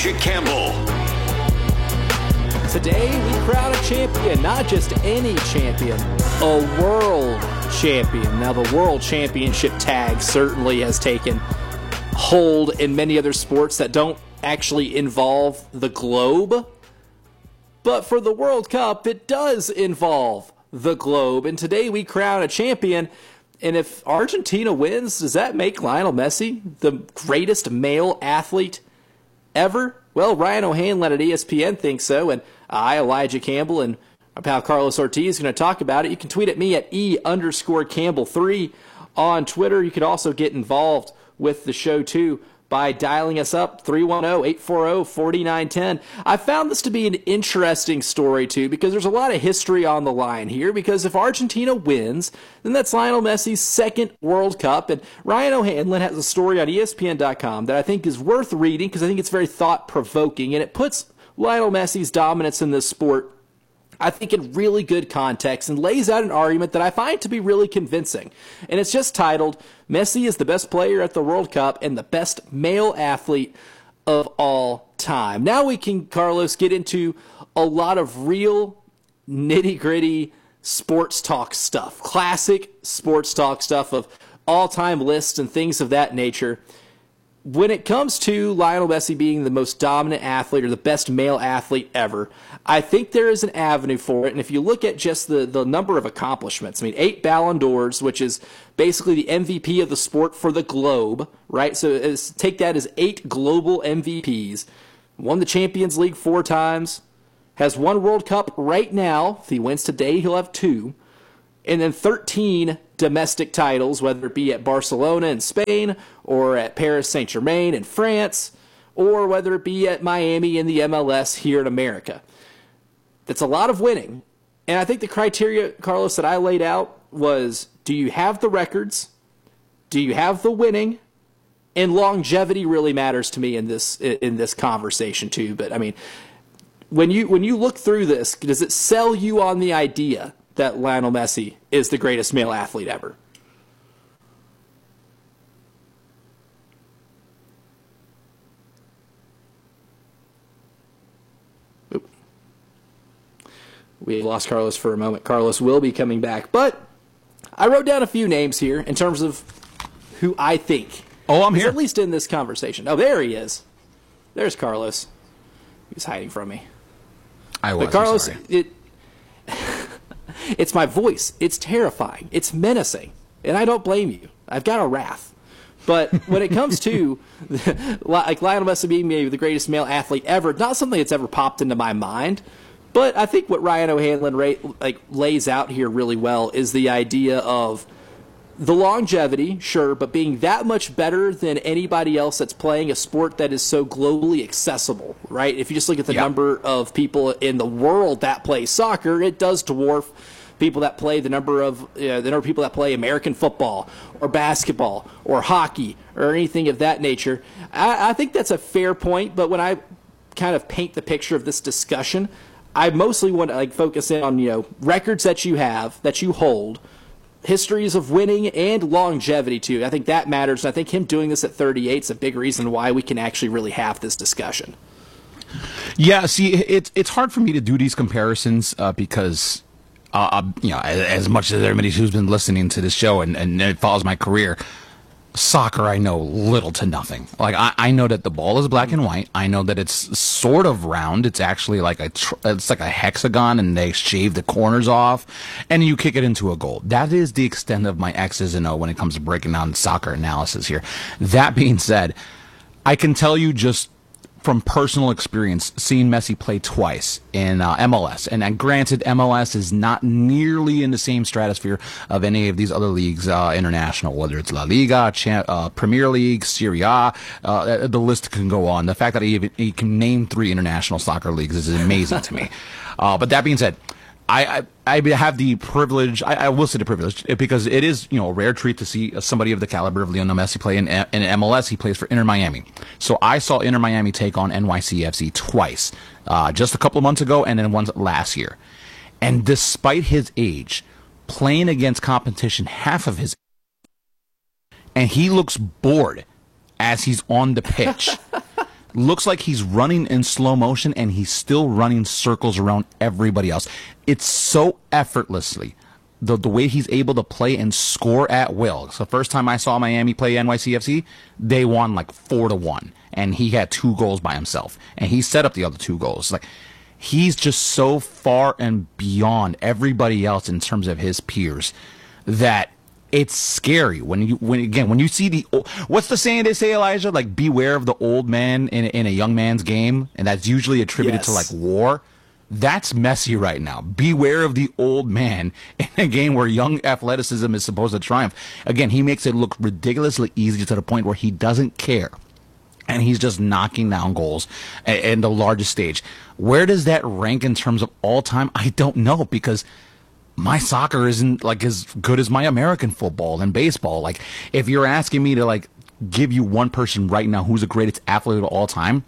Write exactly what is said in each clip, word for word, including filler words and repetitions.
Elijah Campbell. Today, we crown a champion, not just any champion, a world champion. Now, the world championship tag certainly has taken hold in many other sports that don't actually involve the globe. But for the World Cup, it does involve the globe. And today, we crown a champion. And if Argentina wins, does that make Lionel Messi the greatest male athlete ever? Well, Ryan O'Hanlon at E S P N thinks so, and I, Elijah Campbell, and my pal Carlos Ortiz are going to talk about it. You can tweet at me at E underscore Campbell three on Twitter. You can also get involved with the show, too, by dialing us up, three one zero, eight four zero, four nine one zero. I found this to be an interesting story, too, because there's a lot of history on the line here, because if Argentina wins, then that's Lionel Messi's second World Cup, and Ryan O'Hanlon has a story on E S P N dot com that I think is worth reading, because I think it's very thought-provoking, and it puts Lionel Messi's dominance in this sport, I think, in really good context, and lays out an argument that I find to be really convincing. And it's just titled, Messi is the best player at the World Cup and the best male athlete of all time. Now we can, Carlos, get into a lot of real nitty-gritty sports talk stuff, classic sports talk stuff of all-time lists and things of that nature. When it comes to Lionel Messi being the most dominant athlete or the best male athlete ever, I think there is an avenue for it. And if you look at just the, the number of accomplishments, I mean, eight Ballon d'Ors, which is basically the M V P of the sport for the globe, right? So it's, take that as eight global M V Ps. Won the Champions League four times, has one World Cup right now. If he wins today, he'll have two. And then thirteen domestic titles, whether it be at Barcelona in Spain or at Paris Saint-Germain in France, or whether it be at Miami in the M L S here in America. That's a lot of winning. And I think the criteria, Carlos, that I laid out was, do you have the records? Do you have the winning? And longevity really matters to me in this in this conversation too. But I mean, when you when you look through this, does it sell you on the idea that Lionel Messi is the greatest male athlete ever? Oop. We lost Carlos for a moment. Carlos will be coming back. But I wrote down a few names here in terms of who I think. Oh, I'm is here. At least in this conversation. Oh, there he is. There's Carlos. He's hiding from me. I was. But Carlos, sorry. it... It's my voice. It's terrifying. It's menacing. And I don't blame you. I've got a wrath. But when it comes to like Lionel Messi being maybe the greatest male athlete ever, not something that's ever popped into my mind. But I think what Ryan O'Hanlon like lays out here really well is the idea of the longevity, sure, but being that much better than anybody else that's playing a sport that is so globally accessible, right? If you just look at the yep. number of people in the world that play soccer, it does dwarf people that play the number of uh, the number of people that play American football or basketball or hockey or anything of that nature. I, I think that's a fair point, but when I kind of paint the picture of this discussion, I mostly want to like focus in on, you know, records that you have, that you hold, histories of winning, and longevity, too. I think that matters. And I think him doing this at thirty-eight is a big reason why we can actually really have this discussion. Yeah, see, it's it's hard for me to do these comparisons uh, because, uh, you know, as, as much as everybody who's been listening to this show and, and it follows my career, soccer I know little to nothing. Like I, I know that the ball is black and white. I know that it's sort of round. It's actually like a tr- it's like a hexagon, and they shave the corners off, and you kick it into a goal. That is the extent of my X's and O when it comes to breaking down soccer analysis here. That being said, I can tell you just from personal experience, seeing Messi play twice in uh, M L S. And uh, granted, M L S is not nearly in the same stratosphere of any of these other leagues, uh, international, whether it's La Liga, Cha- uh, Premier League, Serie A, uh, the list can go on. The fact that he, even, he can name three international soccer leagues is amazing to me. Uh, but that being said, I, I, I have the privilege, I, I will say the privilege, because it is, you know, a rare treat to see somebody of the caliber of Lionel Messi play in, in M L S. He plays for Inter Miami. So I saw Inter Miami take on N Y C F C twice, uh, just a couple of months ago and then once last year. And despite his age, playing against competition half of his age, and he looks bored as he's on the pitch. looks like he's running in slow motion and he's still running circles around everybody else. It's so effortlessly. The, the way he's able to play and score at will. So the first time I saw Miami play N Y C F C, they won like four to one, and he had two goals by himself, and he set up the other two goals. Like, he's just so far and beyond everybody else in terms of his peers that it's scary when you when again when you see the what's the saying they say, Elijah, like beware of the old man in in a young man's game, and that's usually attributed yes. to like war. That's Messi right now. Beware of the old man in a game where young athleticism is supposed to triumph. Again, he makes it look ridiculously easy to the point where he doesn't care. And he's just knocking down goals in the largest stage. Where does that rank in terms of all time? I don't know, because my soccer isn't like as good as my American football and baseball. Like, if you're asking me to like give you one person right now who's the greatest athlete of all time,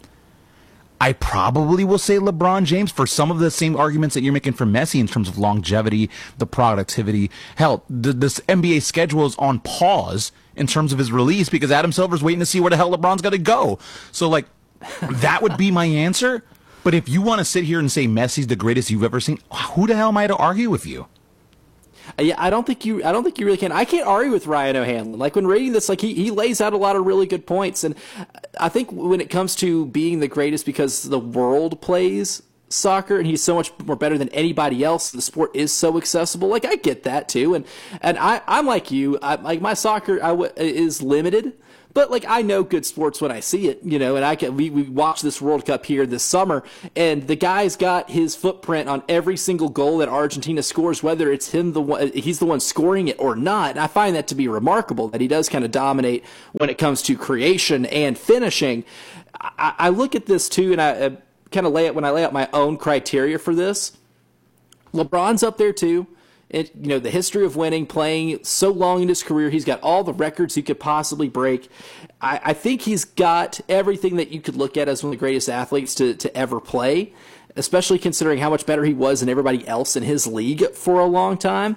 I probably will say LeBron James for some of the same arguments that you're making for Messi in terms of longevity, the productivity. Hell, the, this N B A schedule is on pause in terms of his release because Adam Silver's waiting to see where the hell LeBron's going to go. So, like, that would be my answer. But if you want to sit here and say Messi's the greatest you've ever seen, who the hell am I to argue with you? Yeah, I don't think you. I don't think you really can. I can't argue with Ryan O'Hanlon. Like, when reading this, like he he lays out a lot of really good points, and I think when it comes to being the greatest because the world plays soccer and he's so much more better than anybody else, the sport is so accessible. Like, I get that too, and and I I'm like you. I, like my soccer I w- is limited. But, like, I know good sports when I see it, you know, and I can, we, we watched this World Cup here this summer, and the guy's got his footprint on every single goal that Argentina scores, whether it's him the one, he's the one scoring it or not. And I find that to be remarkable, that he does kind of dominate when it comes to creation and finishing. I, I look at this, too, and I, I kind of lay it when I lay out my own criteria for this. LeBron's up there, too. It, you know, the history of winning, playing so long in his career, he's got all the records he could possibly break. I, I think he's got everything that you could look at as one of the greatest athletes to, to ever play, especially considering how much better he was than everybody else in his league for a long time.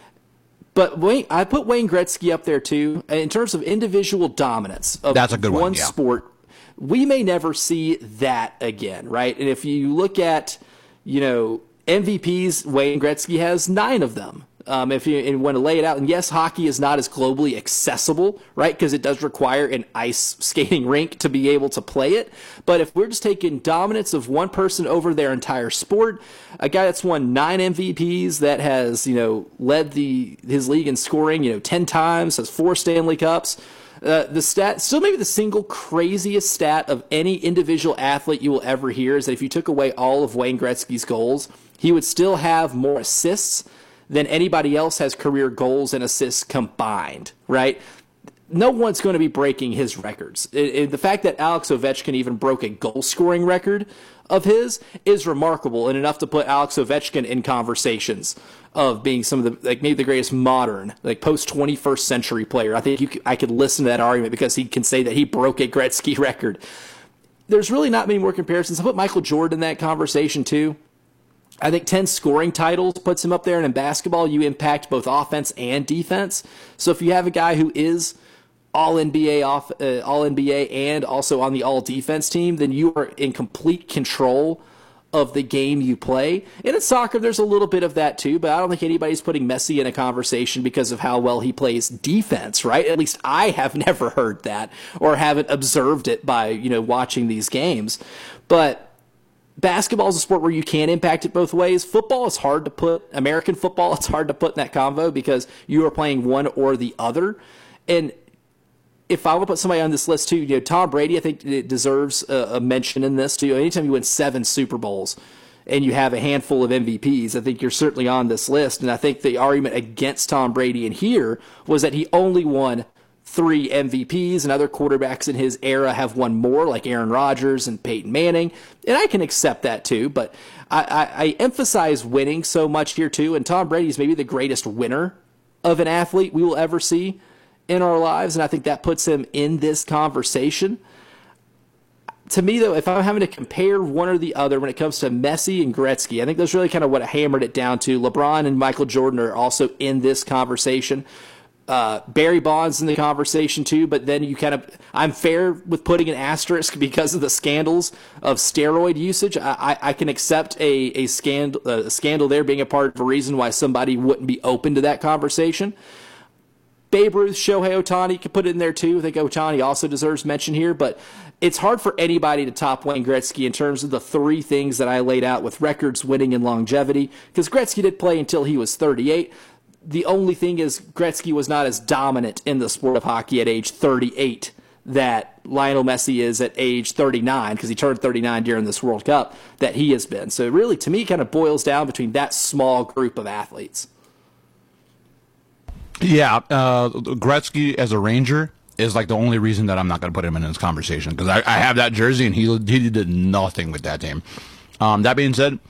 But Wayne, I put Wayne Gretzky up there too in terms of individual dominance of That's a good one, one, yeah. sport. We may never see that again, right? And if you look at, you know, M V Ps, Wayne Gretzky has nine of them. Um, if you and want to lay it out, and yes, hockey is not as globally accessible, right? Because it does require an ice skating rink to be able to play it. But if we're just taking dominance of one person over their entire sport, a guy that's won nine M V Ps, that has, you know, led the his league in scoring, you know, ten times, has four Stanley Cups. Uh, the stat, still maybe the single craziest stat of any individual athlete you will ever hear is that if you took away all of Wayne Gretzky's goals, he would still have more assists than anybody else has career goals and assists combined, right? No one's going to be breaking his records. It, it, the fact that Alex Ovechkin even broke a goal-scoring record of his is remarkable and enough to put Alex Ovechkin in conversations of being some of the, like, maybe the greatest modern, like, post twenty-first century player. I think you could, I could listen to that argument because he can say that he broke a Gretzky record. There's really not many more comparisons. I put Michael Jordan in that conversation too. I think ten scoring titles puts him up there, and in basketball, you impact both offense and defense. So if you have a guy who is all N B A off, uh, all N B A and also on the all defense team, then you are in complete control of the game you play. And in soccer, there's a little bit of that too, but I don't think anybody's putting Messi in a conversation because of how well he plays defense, right? At least I have never heard that or haven't observed it by, you know, watching these games. But basketball is a sport where you can impact it both ways. Football is hard to put, American football, it's hard to put in that convo because you are playing one or the other. And if I would put somebody on this list too, you know, Tom Brady, I think it deserves a, a mention in this too. Anytime you win seven Super Bowls and you have a handful of M V Ps, I think you're certainly on this list. And I think the argument against Tom Brady in here was that he only won three M V Ps, and other quarterbacks in his era have won more, like Aaron Rodgers and Peyton Manning. And I can accept that too, but I, I, I emphasize winning so much here too. And Tom Brady is maybe the greatest winner of an athlete we will ever see in our lives, and I think that puts him in this conversation. To me, though, if I'm having to compare one or the other when it comes to Messi and Gretzky, I think that's really kind of what I hammered it down to. LeBron and Michael Jordan are also in this conversation. Uh, Barry Bonds in the conversation too, but then you kind of, I'm fair with putting an asterisk because of the scandals of steroid usage. I, I, I can accept a, a, scandal, a scandal there being a part of a reason why somebody wouldn't be open to that conversation. Babe Ruth, Shohei Ohtani, could put it in there too. I think Ohtani also deserves mention here, but it's hard for anybody to top Wayne Gretzky in terms of the three things that I laid out with records, winning, and longevity, because Gretzky did play until he was thirty-eight. The only thing is Gretzky was not as dominant in the sport of hockey at age thirty-eight that Lionel Messi is at age thirty-nine, because he turned thirty-nine during this World Cup, that he has been. So really, to me, it kind of boils down between that small group of athletes. Yeah, uh, Gretzky as a Ranger is like the only reason that I'm not going to put him in this conversation, because I, I have that jersey and he he did nothing with that team. Um, that being said,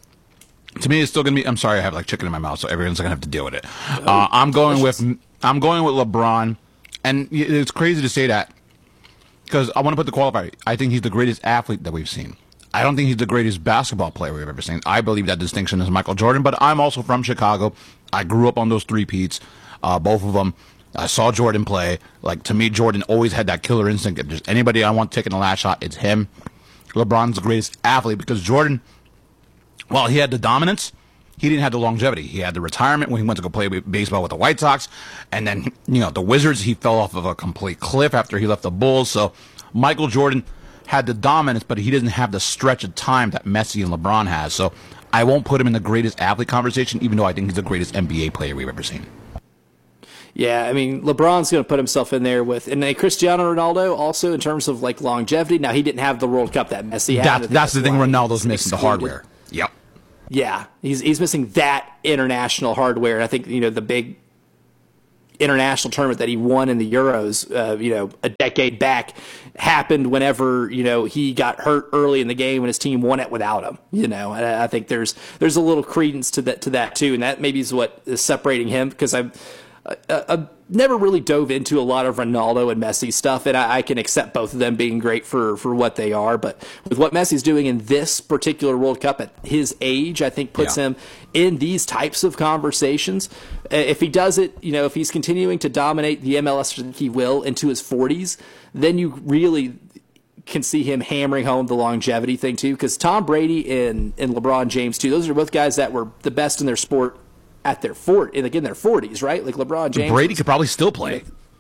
to me, it's still gonna be. I'm sorry, I have like chicken in my mouth, so everyone's gonna have to deal with it. Uh, I'm going with I'm going with LeBron, and it's crazy to say that because I want to put the qualifier. I think he's the greatest athlete that we've seen. I don't think he's the greatest basketball player we've ever seen. I believe that distinction is Michael Jordan, but I'm also from Chicago. I grew up on those three-peats, uh, both of them. I saw Jordan play. Like, to me, Jordan always had that killer instinct. If there's anybody I want taking the last shot, it's him. LeBron's the greatest athlete because Jordan, while he had the dominance, he didn't have the longevity. He had the retirement when he went to go play baseball with the White Sox. And then, you know, the Wizards, he fell off of a complete cliff after he left the Bulls. So Michael Jordan had the dominance, but he didn't have the stretch of time that Messi and LeBron has. So I won't put him in the greatest athlete conversation, even though I think he's the greatest N B A player we've ever seen. Yeah, I mean, LeBron's going to put himself in there with, and then Cristiano Ronaldo also in terms of like longevity. Now, he didn't have the World Cup that Messi had. That, that's the thing Ronaldo's missing, the hardware. Yep. Yeah, he's he's missing that international hardware. And I think, you know, the big international tournament that he won in the Euros, uh, you know, a decade back happened whenever, you know, he got hurt early in the game and his team won it without him, you know. And I think there's there's a little credence to that to that too, and that maybe is what is separating him, because I'm I, I never really dove into a lot of Ronaldo and Messi stuff, and I, I can accept both of them being great for, for what they are. But with what Messi's doing in this particular World Cup at his age, I think puts yeah. him in these types of conversations. If he does it, you know, if he's continuing to dominate the M L S, he will, into his forties, then you really can see him hammering home the longevity thing too. Because Tom Brady and, and LeBron James too, those are both guys that were the best in their sport at their fort, like in their forties, right? Like LeBron James. Brady was, could probably still play.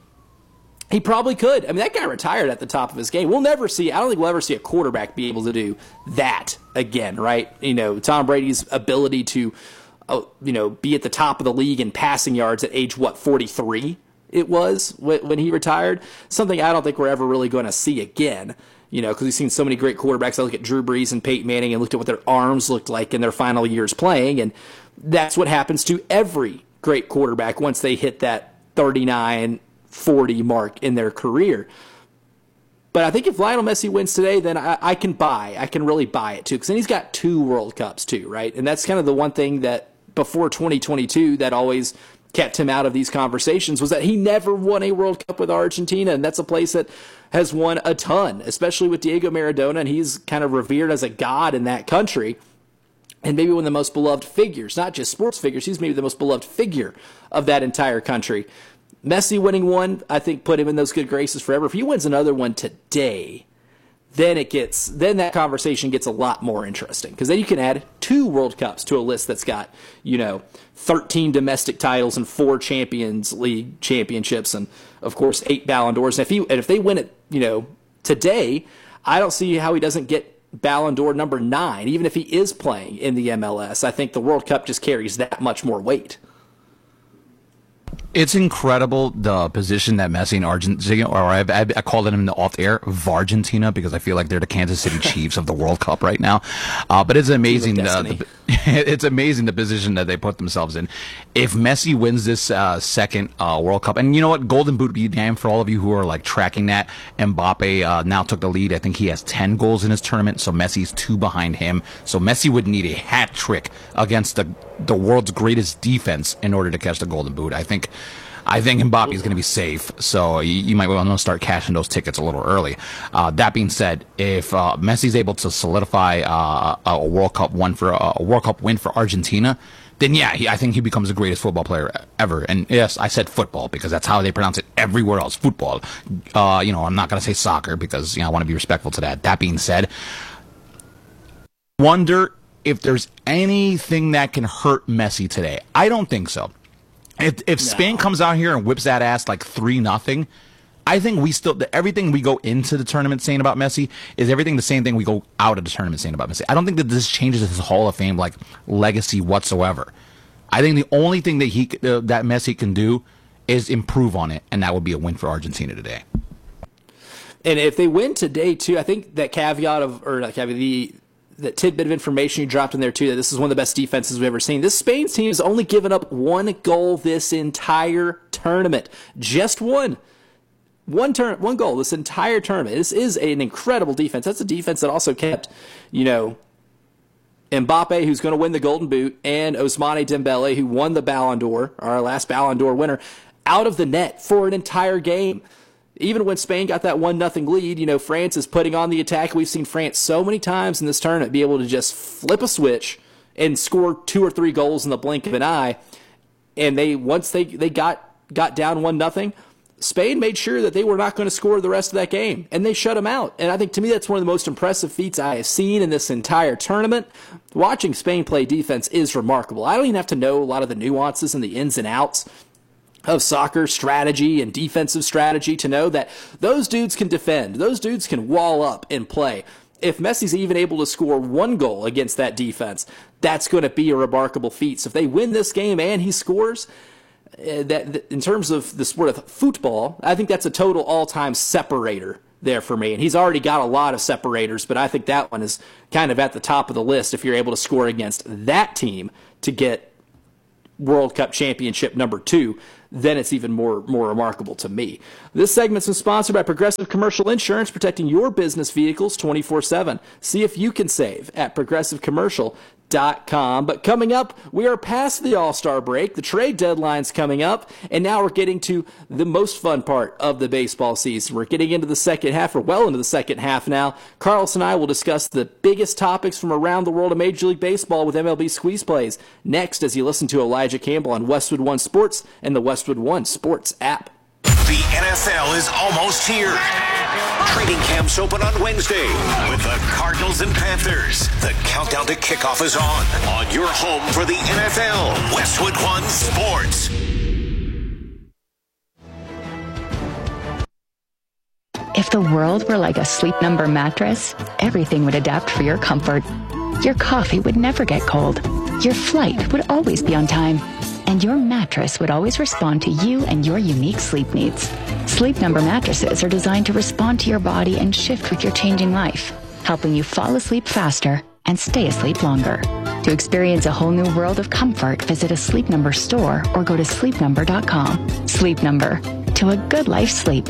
He probably could. I mean, that guy retired at the top of his game. We'll never see, I don't think we'll ever see a quarterback be able to do that again, right? You know, Tom Brady's ability to, uh, you know, be at the top of the league in passing yards at age, what, forty-three it was when he retired? Something I don't think we're ever really going to see again. You know, because we've seen so many great quarterbacks. I look at Drew Brees and Peyton Manning and looked at what their arms looked like in their final years playing, and that's what happens to every great quarterback once they hit that thirty-nine, forty mark in their career. But I think if Lionel Messi wins today, then I, I can buy. I can really buy it, too, because then he's got two World Cups, too, right? And that's kind of the one thing that before twenty twenty-two that always kept him out of these conversations was that he never won a World Cup with Argentina, and that's a place that has won a ton, especially with Diego Maradona, and he's kind of revered as a god in that country, and maybe one of the most beloved figures, not just sports figures, he's maybe the most beloved figure of that entire country. Messi winning one, I think, put him in those good graces forever. If he wins another one today, then it gets then that conversation gets a lot more interesting, because then you can add two World Cups to a list that's got, you know, thirteen domestic titles and four Champions League championships, and of course eight Ballon d'Ors. And if he and if they win it, you know, today, I don't see how he doesn't get Ballon d'Or number nine, even if he is playing in the M L S. I think the World Cup just carries that much more weight. It's incredible the position that Messi and Argentina, or I, I, I call them in the off air, Vargentina, because I feel like they're the Kansas City Chiefs of the World Cup right now. Uh, but it's amazing. Uh, the, it's amazing the position that they put themselves in. If Messi wins this uh, second uh, World Cup, and you know what, Golden Boot be damned for all of you who are like tracking that. Mbappe uh, now took the lead. I think he has ten goals in his tournament, so Messi's two behind him. So Messi would need a hat trick against the the world's greatest defense in order to catch the Golden Boot. I think. I think Mbappe is going to be safe, so you, you might want to start cashing those tickets a little early. Uh, that being said, if uh, Messi's able to solidify uh, a World Cup win for uh, a World Cup win for Argentina, then yeah, he, I think he becomes the greatest football player ever. And yes, I said football because that's how they pronounce it everywhere else, football. Uh, you know, I'm not going to say soccer because, you know, I want to be respectful to that. That being said, wonder if there's anything that can hurt Messi today. I don't think so. If if no. Spain comes out here and whips that ass like three nothing, I think we still, everything we go into the tournament saying about Messi is everything the same thing we go out of the tournament saying about Messi. I don't think that this changes his Hall of Fame like legacy whatsoever. I think the only thing that he uh, that Messi can do is improve on it, and that would be a win for Argentina today. And if they win today too, I think that caveat of or not caveat the that tidbit of information you dropped in there too, that this is one of the best defenses we've ever seen. This Spain team has only given up one goal this entire tournament, just one. One turn, one goal this entire tournament. This is an incredible defense. That's a defense that also kept, you know, Mbappe, who's going to win the Golden Boot, and Ousmane Dembele, who won the Ballon d'Or, our last Ballon d'Or winner, out of the net for an entire game. Even when Spain got that one nothing lead, you know, France is putting on the attack. We've seen France so many times in this tournament be able to just flip a switch and score two or three goals in the blink of an eye. And they once they, they got got down one nothing. Spain made sure that they were not going to score the rest of that game, and they shut them out. And I think, to me, that's one of the most impressive feats I have seen in this entire tournament. Watching Spain play defense is remarkable. I don't even have to know a lot of the nuances and the ins and outs of soccer strategy and defensive strategy to know that those dudes can defend. Those dudes can wall up and play. If Messi's even able to score one goal against that defense, that's going to be a remarkable feat. So if they win this game and he scores, Uh, that, that in terms of the sport of football, I think that's a total all-time separator there for me. And he's already got a lot of separators, but I think that one is kind of at the top of the list if you're able to score against that team to get World Cup championship number two. Then it's even more more remarkable to me. This segment's been sponsored by Progressive Commercial Insurance, protecting your business vehicles twenty-four seven. See if you can save at progressive commercial dot com. But coming up, we are past the All-Star break. The trade deadline's coming up, and now we're getting to the most fun part of the baseball season. We're getting into the second half, or well into the second half now. Carlos and I will discuss the biggest topics from around the world of Major League Baseball with M L B Squeeze Plays next, as you listen to Elijah Campbell on Westwood One Sports and the Westwood One Sports app. The N F L is almost here. Training camps open on Wednesday with the Cardinals and Panthers. The countdown to kickoff is on. On your home for the N F L, Westwood One Sports. If the world were like a Sleep Number mattress, everything would adapt for your comfort. Your coffee would never get cold. Your flight would always be on time. And your mattress would always respond to you and your unique sleep needs. Sleep Number mattresses are designed to respond to your body and shift with your changing life, helping you fall asleep faster and stay asleep longer. To experience a whole new world of comfort, visit a Sleep Number store or go to sleep number dot com. Sleep Number, to a good life sleep.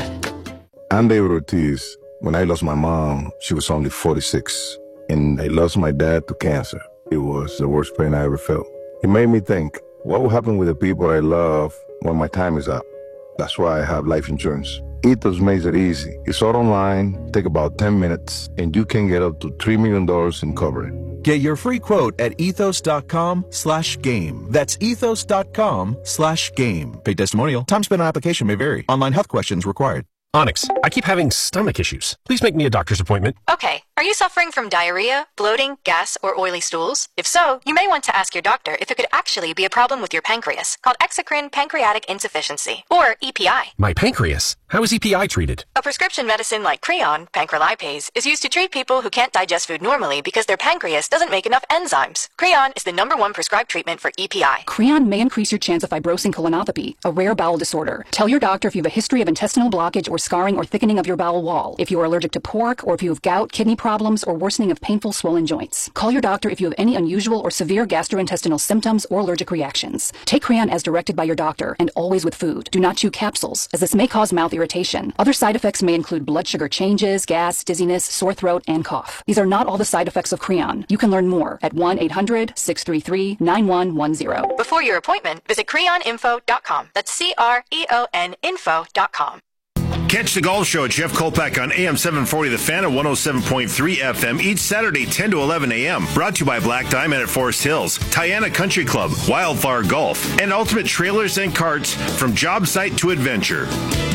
I'm David Ortiz. When I lost my mom, she was only forty-six, and I lost my dad to cancer. It was the worst pain I ever felt. It made me think, what will happen with the people I love when my time is up? That's why I have life insurance. Ethos makes it easy. It's all online, take about ten minutes, and you can get up to three million dollars in coverage. Get your free quote at ethos.com slash game. That's ethos.com slash game. Paid testimonial. Time spent on application may vary. Online health questions required. Onyx, I keep having stomach issues. Please make me a doctor's appointment. Okay. Are you suffering from diarrhea, bloating, gas, or oily stools? If so, you may want to ask your doctor if it could actually be a problem with your pancreas, called exocrine pancreatic insufficiency, or E P I. My pancreas? How is E P I treated? A prescription medicine like Creon, pancrelipase, is used to treat people who can't digest food normally because their pancreas doesn't make enough enzymes. Creon is the number one prescribed treatment for E P I. Creon may increase your chance of fibrosing colonopathy, a rare bowel disorder. Tell your doctor if you have a history of intestinal blockage or scarring or thickening of your bowel wall, if you are allergic to pork, or if you have gout, kidney problems, or worsening of painful swollen joints. Call your doctor if you have any unusual or severe gastrointestinal symptoms or allergic reactions. Take Creon as directed by your doctor, and always with food. Do not chew capsules, as this may cause mouth irritation. Other side effects may include blood sugar changes, gas, dizziness, sore throat, and cough. These are not all the side effects of Creon. You can learn more at one eight hundred, six three three, nine one one zero. Before your appointment, visit creon info dot com. That's C R E O N info dot com. Catch the Golf Show at Jeff Kolpak on A M seven forty The Fan and one oh seven point three F M each Saturday ten to eleven a.m. Brought to you by Black Diamond at Forest Hills, Tiana Country Club, Wildflower Golf, and Ultimate Trailers and Carts from job site to adventure.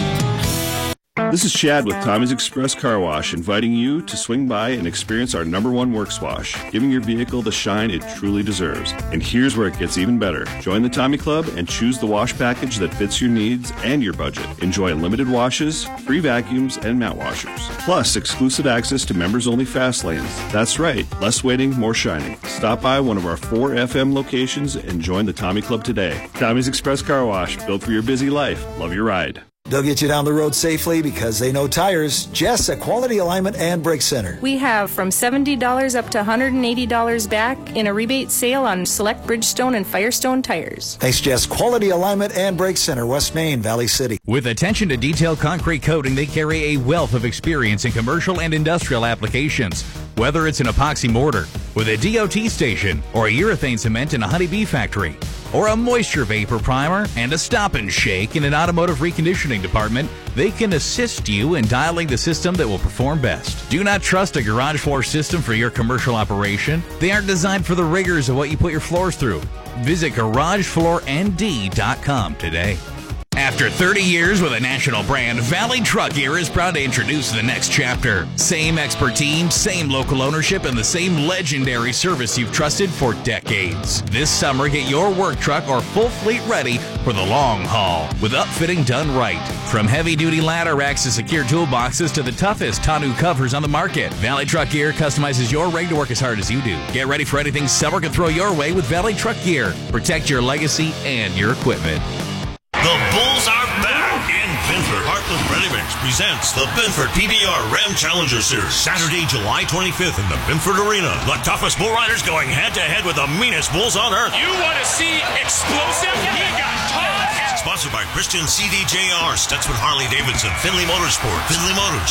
This is Chad with Tommy's Express Car Wash, inviting you to swing by and experience our number one works wash, giving your vehicle the shine it truly deserves. And here's where it gets even better. Join the Tommy Club and choose the wash package that fits your needs and your budget. Enjoy unlimited washes, free vacuums, and mat washers. Plus, exclusive access to members-only fast lanes. That's right, less waiting, more shining. Stop by one of our four F M locations and join the Tommy Club today. Tommy's Express Car Wash, built for your busy life. Love your ride. They'll get you down the road safely because they know tires. Jess at Quality Alignment and Brake Center. We have from seventy dollars up to one hundred eighty dollars back in a rebate sale on select Bridgestone and Firestone tires. Thanks, Jess. Quality Alignment and Brake Center, West Main, Valley City. With attention to detailed concrete coating, they carry a wealth of experience in commercial and industrial applications. Whether it's an epoxy mortar with a D O T station or a urethane cement in a honeybee factory, or a moisture vapor primer and a stop and shake in an automotive reconditioning department, they can assist you in dialing the system that will perform best. Do not trust a garage floor system for your commercial operation. They aren't designed for the rigors of what you put your floors through. Visit garage floor N D dot com today. After thirty years with a national brand, Valley Truck Gear is proud to introduce the next chapter. Same expert team, same local ownership, and the same legendary service you've trusted for decades. This summer, get your work truck or full fleet ready for the long haul with upfitting done right. From heavy-duty ladder racks to secure toolboxes to the toughest tonneau covers on the market, Valley Truck Gear customizes your rig to work as hard as you do. Get ready for anything summer can throw your way with Valley Truck Gear. Protect your legacy and your equipment. The Bulls are back in Binford. Heartland Ready Mix presents the Binford P B R Ram Challenger Series. Saturday, July twenty-fifth in the Binford Arena. The toughest bull riders going head-to-head with the meanest bulls on earth. You want to see explosive? We got Todd. Sponsored by Christian C D J R, Stutzman Harley Davidson, Finley Motorsport, Finley Motors,